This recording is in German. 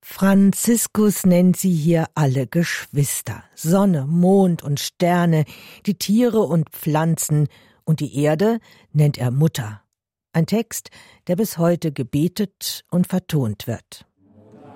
Franziskus nennt sie hier alle Geschwister. Sonne, Mond und Sterne, die Tiere und Pflanzen und die Erde nennt er Mutter. Ein Text, der bis heute gebetet und vertont wird.